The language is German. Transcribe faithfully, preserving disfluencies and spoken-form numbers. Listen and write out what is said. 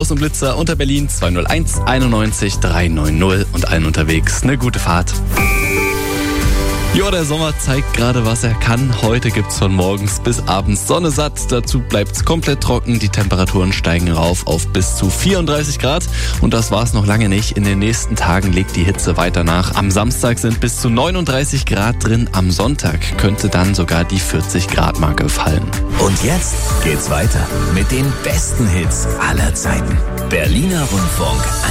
Infos und Blitzer unter Berlin zwei null eins einundneunzig dreihundertneunzig und allen unterwegs eine gute Fahrt. Ja, der Sommer zeigt gerade, was er kann. Heute gibt's von morgens bis abends Sonne satt. Dazu bleibt's komplett trocken. Die Temperaturen steigen rauf auf bis zu vierunddreißig Grad. Und das war's noch lange nicht. In den nächsten Tagen legt die Hitze weiter nach. Am Samstag sind bis zu neununddreißig Grad drin. Am Sonntag könnte dann sogar die vierzig Grad Marke fallen. Und jetzt geht's weiter mit den besten Hits aller Zeiten. Berliner Rundfunk.